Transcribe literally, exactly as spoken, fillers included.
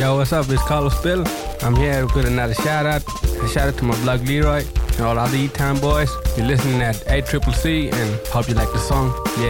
Yo, what's up? It's Carlos Bill. I'm here with another shout out. A shout out to my blog Leroy and all the other E-Town boys. You're listening at A C C C and hope you like the song. Yeah.